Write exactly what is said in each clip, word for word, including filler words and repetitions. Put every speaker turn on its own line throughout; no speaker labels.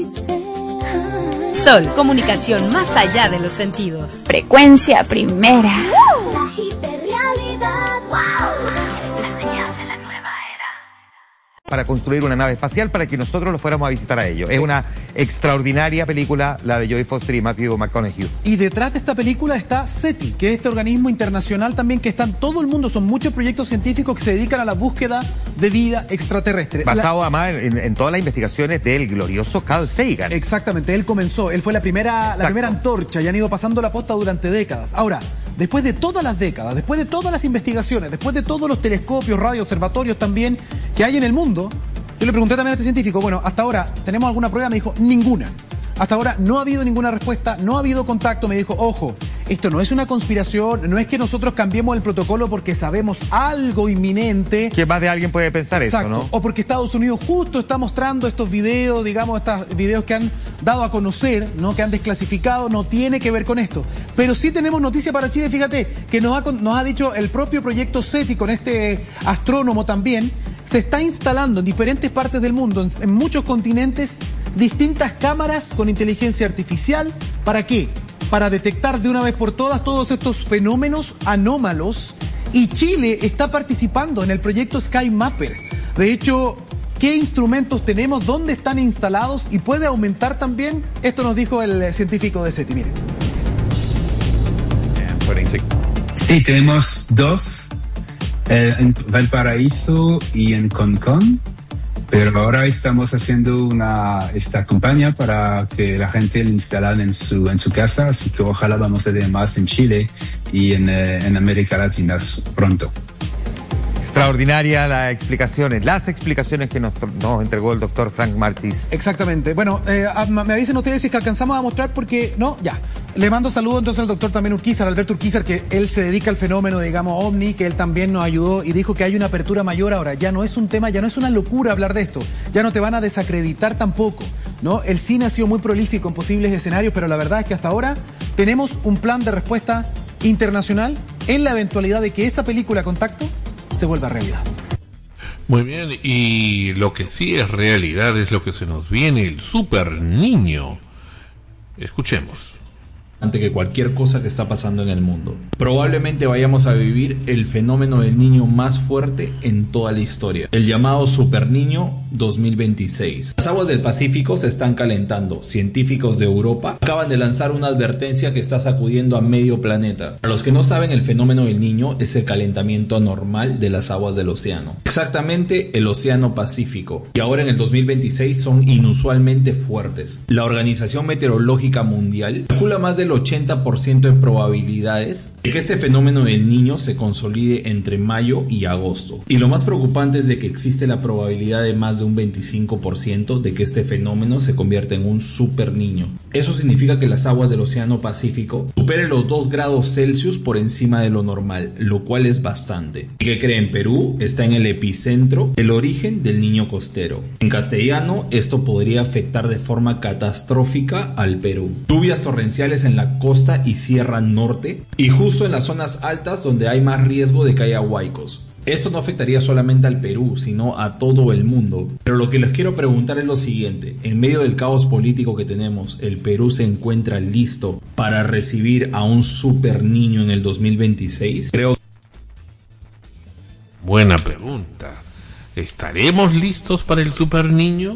Sol, comunicación más allá de los sentidos.
Frecuencia primera.
La hiperrealidad. Wow. La señal de la nueva era.
Para construir una nave espacial para que nosotros lo fuéramos a visitar a ellos. Es una extraordinaria película, la de Jodie Foster y Matthew McConaughey.
Y detrás de esta película está SETI, que es este organismo internacional también que está en todo el mundo. Son muchos proyectos científicos que se dedican a la búsqueda de vida extraterrestre.
Basado
la...
además en, en todas las investigaciones del glorioso Carl Sagan.
Exactamente, él comenzó, él fue la primera, la primera antorcha y han ido pasando la posta durante décadas. Ahora, después de todas las décadas, después de todas las investigaciones, después de todos los telescopios, radioobservatorios también que hay en el mundo, yo le pregunté también a este científico, bueno, hasta ahora, ¿tenemos alguna prueba? Me dijo, ninguna. Hasta ahora no ha habido ninguna respuesta, no ha habido contacto. Me dijo, ojo, esto no es una conspiración, no es que nosotros cambiemos el protocolo porque sabemos algo inminente.
Que más de alguien puede pensar
Exacto.
eso, ¿no?
O porque Estados Unidos justo está mostrando estos videos, digamos, estos videos que han dado a conocer, ¿no? Que han desclasificado, no tiene que ver con esto. Pero sí tenemos noticia para Chile, fíjate, que nos ha, nos ha dicho el propio proyecto SETI con este astrónomo también. Se está instalando en diferentes partes del mundo, en, en muchos continentes, distintas cámaras con inteligencia artificial. ¿Para qué? Para detectar de una vez por todas todos estos fenómenos anómalos. Y Chile está participando en el proyecto SkyMapper. De hecho, ¿qué instrumentos tenemos? ¿Dónde están instalados? ¿Y puede aumentar también? Esto nos dijo el científico de SETI. Miren.
Sí, tenemos dos. Eh, en Valparaíso y en Concón, pero ahora estamos haciendo una esta campaña para que la gente lo instale en su en su casa, así que ojalá vamos a tener más en Chile y en, eh, en América Latina pronto.
Extraordinaria las explicaciones, las explicaciones que nos, nos entregó el doctor Frank Marchis.
Exactamente. Bueno, eh, me avisen ustedes si es que alcanzamos a mostrar porque, no, ya. Le mando saludos entonces al doctor también Urquizar, Alberto Urquizar, que él se dedica al fenómeno, digamos, ovni, que él también nos ayudó y dijo que hay una apertura mayor ahora. Ya no es un tema, ya no es una locura hablar de esto. Ya no te van a desacreditar tampoco, ¿no? El cine ha sido muy prolífico en posibles escenarios, pero la verdad es que hasta ahora tenemos un plan de respuesta internacional en la eventualidad de que esa película Contacto se vuelva realidad.
Muy bien, y lo que sí es realidad es lo que se nos viene, el super niño. Escuchemos.
Ante que cualquier cosa que está pasando en el mundo. Probablemente vayamos a vivir el fenómeno del niño más fuerte en toda la historia, el llamado Super Niño dos mil veintiséis. Las aguas del Pacífico se están calentando. Científicos de Europa acaban de lanzar una advertencia que está sacudiendo a medio planeta. Para los que no saben, el fenómeno del niño es el calentamiento anormal de las aguas del océano. Exactamente el océano Pacífico. Y ahora en el dos mil veintiséis son inusualmente fuertes. La Organización Meteorológica Mundial calcula más de el ochenta por ciento de probabilidades de que este fenómeno del niño se consolide entre mayo y agosto. Y lo más preocupante es de que existe la probabilidad de más de un veinticinco por ciento de que este fenómeno se convierta en un super niño. Eso significa que las aguas del Océano Pacífico superen los dos grados Celsius por encima de lo normal, lo cual es bastante. ¿Y qué creen? Perú está en el epicentro del origen del niño costero. En castellano, esto podría afectar de forma catastrófica al Perú. Lluvias torrenciales en la costa y sierra norte y justo en las zonas altas donde hay más riesgo de que haya huaicos. Esto no afectaría solamente al Perú, sino a todo el mundo. Pero lo que les quiero preguntar es lo siguiente. En medio del caos político que tenemos, ¿el Perú se encuentra listo para recibir a un super niño en el dos mil veintiséis? Creo.
Buena pregunta. ¿Estaremos listos para el super niño?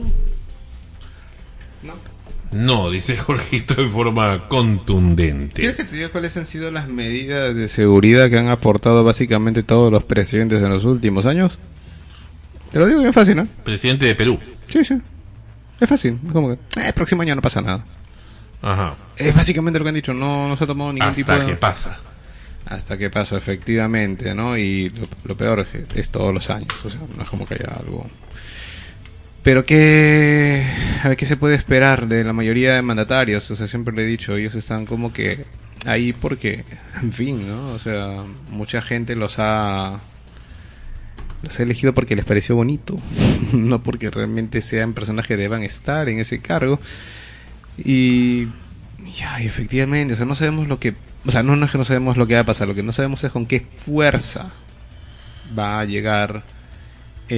No.
No, dice Jorgito de forma contundente.
¿Quieres que te diga cuáles han sido las medidas de seguridad que han aportado básicamente todos los presidentes en los últimos años? Te lo digo bien fácil, ¿no?
Presidente de Perú.
Sí, sí. Es fácil. Es como que, eh, el próximo año no pasa nada.
Ajá.
Es básicamente lo que han dicho. No, no se ha tomado ningún
Hasta
tipo de...
Hasta que pasa.
Hasta que pasa, efectivamente, ¿no? Y lo, lo peor es que es todos los años. O sea, no es como que haya algo... Pero qué, a ver, ¿qué se puede esperar de la mayoría de mandatarios? O sea, siempre le he dicho, ellos están como que ahí porque, en fin, ¿no? O sea, mucha gente los ha los ha elegido porque les pareció bonito, no porque realmente sean personas que deban estar en ese cargo. Y ya, y efectivamente, o sea, no sabemos lo que, o sea, no, no es que no sabemos lo que va a pasar, lo que no sabemos es con qué fuerza va a llegar